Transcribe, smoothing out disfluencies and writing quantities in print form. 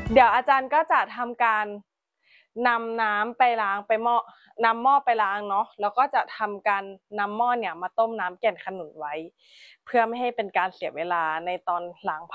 เดี๋ยวอาจารย์ก็จะทำการนำน้ำไปล้างไปนำหม้อไปล้างเนาะแล้วก็จะทำการนำหม้อเนี่ยมาต้มน้ำแก่นขนุนไว้เพื่อไม่ให้เป็นการเสียเวลาในตอนล้าง